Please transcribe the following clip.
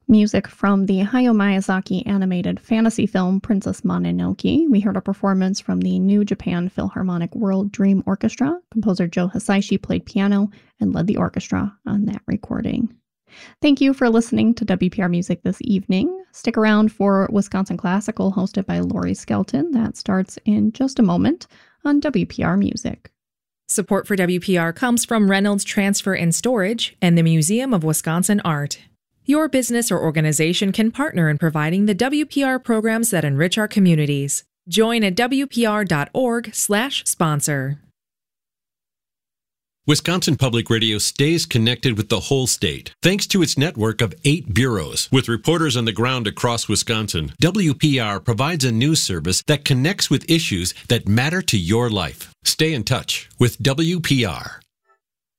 Music from the Hayao Miyazaki animated fantasy film Princess Mononoke. We heard a performance from the New Japan Philharmonic World Dream Orchestra. Composer Joe Hisaishi played piano and led the orchestra on that recording. Thank you for listening to WPR Music this evening. Stick around for Wisconsin Classical, hosted by Lori Skelton. That starts in just a moment on WPR Music. Support for WPR comes from Reynolds Transfer and Storage and the Museum of Wisconsin Art. Your business or organization can partner in providing the WPR programs that enrich our communities. Join at wpr.org/sponsor. Wisconsin Public Radio stays connected with the whole state, thanks to its network of 8 bureaus. With reporters on the ground across Wisconsin, WPR provides a news service that connects with issues that matter to your life. Stay in touch with WPR.